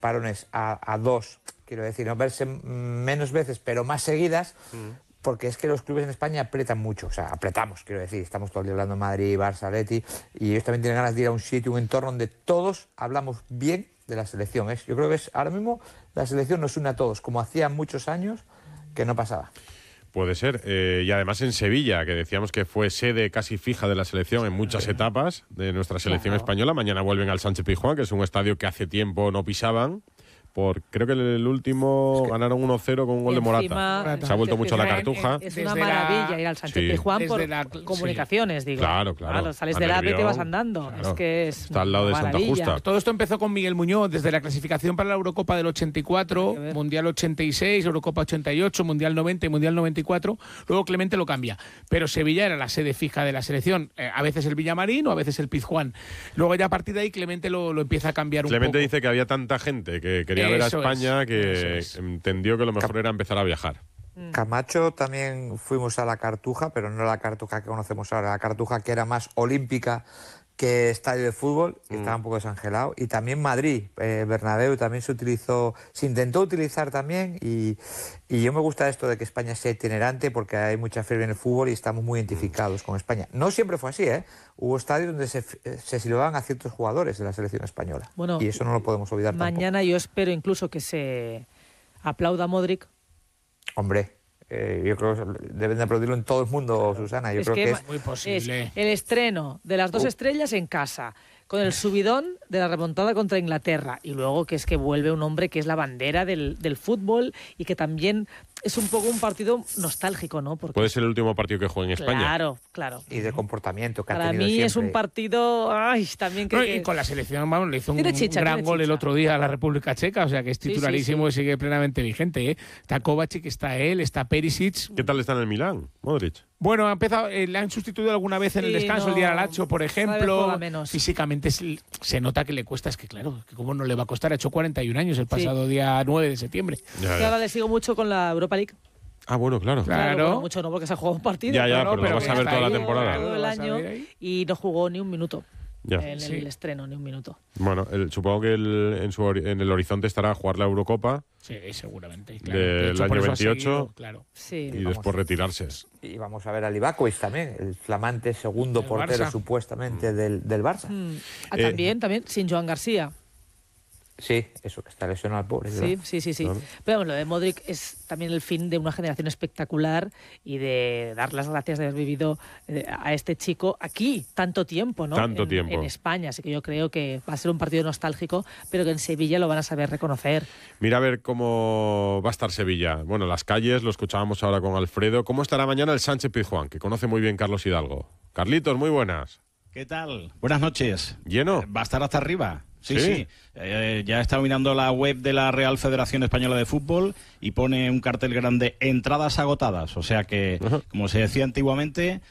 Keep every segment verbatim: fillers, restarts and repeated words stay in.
parones a, a dos, quiero decir, no verse menos veces, pero más seguidas, mm. porque es que los clubes en España apretan mucho, o sea, apretamos, quiero decir, estamos todo el día hablando de Madrid, Barça, Atleti, y ellos también tienen ganas de ir a un sitio, un entorno donde todos hablamos bien de la selección. ¿eh? Yo creo que es, ahora mismo la selección nos une a todos, como hacía muchos años que no pasaba. Puede ser, eh, y además en Sevilla, que decíamos que fue sede casi fija de la selección en muchas sí. etapas de nuestra selección claro. española. Mañana vuelven al Sánchez-Pizjuán, que es un estadio que hace tiempo no pisaban. Por, creo que el último es que ganaron uno cero con un gol de Morata. Morata. Se ha vuelto mucho la Cartuja. Es una maravilla ir al Sánchez-Pizjuán sí. por la, comunicaciones, sí. digo. Claro, claro. claro sales del A V y te vas andando. Claro. Es que es Está al lado de Santa Justa. Todo esto empezó con Miguel Muñoz, desde la clasificación para la Eurocopa del ochenta y cuatro, Mundial ochenta y seis, Eurocopa ochenta y ocho, Mundial noventa y Mundial noventa y cuatro. Luego Clemente lo cambia. Pero Sevilla era la sede fija de la selección. Eh, a veces el Villamarín o a veces el Pizjuán. Luego ya a partir de ahí Clemente lo, lo empieza a cambiar Clemente un poco. Clemente dice que había tanta gente que quería Eso ver a España es. que es. entendió que lo mejor era empezar a viajar. Camacho también fuimos a la Cartuja, pero no la Cartuja que conocemos ahora, la Cartuja que era más olímpica que estadio de fútbol, y mm. estaba un poco desangelado. Y también Madrid, eh, Bernabéu también se utilizó, se intentó utilizar también, y, y yo me gusta esto de que España sea itinerante porque hay mucha fiebre en el fútbol y estamos muy identificados mm. con España. No siempre fue así, ¿eh? Hubo estadios donde se, se silbaban a ciertos jugadores de la selección española. Bueno, y eso no lo podemos olvidar mañana tampoco. Yo espero incluso que se aplauda a Modric. Hombre, eh, yo creo que deben de aplaudirlo en todo el mundo, Susana. Yo es creo que, que es es muy posible. Es el estreno de las dos uh. estrellas en casa, con el subidón de la remontada contra Inglaterra, y luego que es que vuelve un hombre que es la bandera del, del fútbol y que también es un poco un partido nostálgico, ¿no? Porque puede ser el último partido que juegue en España. Claro, claro. Y de comportamiento que Para ha tenido mí siempre. Es un partido, ay, también que, no, que... Y con la selección, vamos, le hizo un, chicha, un gran gol chicha. el otro día a la República Checa, o sea que es titularísimo sí, sí, sí. y sigue plenamente vigente, ¿eh? Está Kovacic, está él, está Perisic. ¿Qué tal está en el Milán, Modric? Bueno, ha empezado, eh, le han sustituido alguna vez en sí, el descanso, no, el día de Alacho, por ejemplo. Físicamente se, se nota que le cuesta, es que claro, que cómo no le va a costar, ha hecho cuarenta y un años el pasado sí. día nueve de septiembre. Ya, ya. Ahora le sigo mucho con la Europa League. Ah, bueno, claro. Claro, claro. Bueno, mucho no, porque se ha jugado un partido. Ya, ya, pero, pero, pero lo vas a ver toda la temporada. Todo el año y no jugó ni un minuto. Ya. En sí. el estreno, ni un minuto. Bueno, el, supongo que el, en, su, en el horizonte estará jugar la Eurocopa. Sí, seguramente. Claro. Del de hecho, año veintiocho. Seguido, claro. Sí. Y vamos, después retirarse. Y vamos a ver a Livakovic también, el flamante segundo el portero Barça. supuestamente mm. del, del Barça. Mm. Ah, eh, también, también, sin Joan García. Sí, eso, que está lesionado al pobre. Sí, sí, sí, sí. Claro. Pero bueno, lo de Modric es también el fin de una generación espectacular y de dar las gracias de haber vivido a este chico aquí tanto tiempo, ¿no? Tanto en, tiempo. En España, así que yo creo que va a ser un partido nostálgico, pero que en Sevilla lo van a saber reconocer. Mira a ver cómo va a estar Sevilla. Bueno, las calles, lo escuchábamos ahora con Alfredo. ¿Cómo estará mañana el Sánchez-Pizjuán, que conoce muy bien Carlos Hidalgo? Carlitos, muy buenas. ¿Qué tal? Buenas noches. ¿Lleno? Va a estar hasta arriba. Sí, sí. sí. Eh, ya he estado mirando la web de la Real Federación Española de Fútbol y pone un cartel grande, entradas agotadas. O sea que, uh-huh. como se decía antiguamente,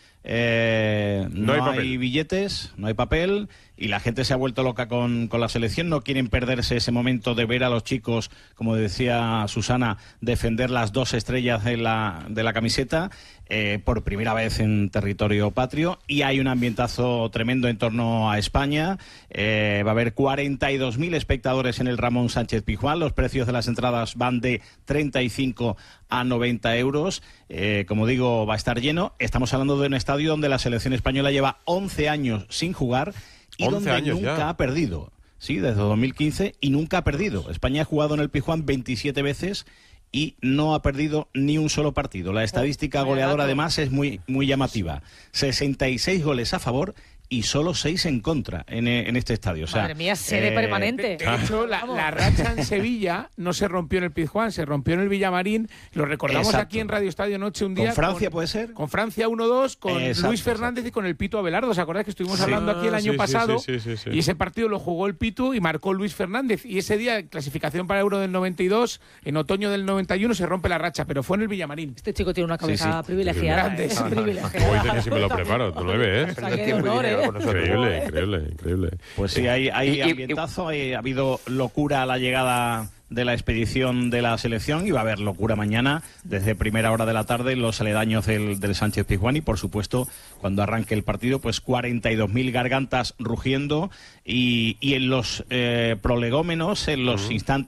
eh, no, no hay, hay billetes, no hay papel, y la gente se ha vuelto loca con, con la selección. No quieren perderse ese momento de ver a los chicos, como decía Susana, defender las dos estrellas de la, de la camiseta eh, por primera vez en territorio patrio. Y hay un ambientazo tremendo en torno a España. Eh, va a haber cuarenta y dos mil espectadores en el Ramón Sánchez Pizjuán. Los precios de las entradas van de treinta y cinco a noventa euros. Eh, como digo, va a estar lleno. Estamos hablando de un estadio donde la selección española lleva once años sin jugar y donde nunca ya. ha perdido. Sí, desde dos mil quince y nunca ha perdido. España ha jugado en el Pizjuán veintisiete veces y no ha perdido ni un solo partido. La estadística goleadora además es muy, muy llamativa. sesenta y seis goles a favor y solo seis en contra en, en este estadio. O sea, madre mía, sede eh, permanente. De, de hecho, la, la racha en Sevilla no se rompió en el Pizjuán, se rompió en el Villamarín. Lo recordamos exacto. aquí en Radio Estadio Noche un día. ¿Con Francia con, puede ser? Con Francia uno dos, con exacto, Luis Fernández exacto. y con el Pito Abelardo. ¿Os acordáis que estuvimos sí. hablando aquí el año sí, pasado? Sí, sí, sí, sí, sí. Y ese partido lo jugó el Pito y marcó Luis Fernández. Y ese día, clasificación para Euro del noventa y dos, en otoño del noventa y uno se rompe la racha, pero fue en el Villamarín. Este chico tiene una cabeza sí, sí. privilegiada. Grande, ¿eh? ah, privilegiada. Hoy dice que si me lo preparo, tú lo ves. O sea, qué honor, ¿eh? Increíble. Increíble, increíble. Pues sí, hay, hay ambientazo, hay, ha habido locura a la llegada de la expedición de la selección y va a haber locura mañana desde primera hora de la tarde en los aledaños del, del Sánchez Pizjuán y por supuesto cuando arranque el partido pues cuarenta y dos mil gargantas rugiendo y, y en los eh, prolegómenos, en los uh-huh. instantes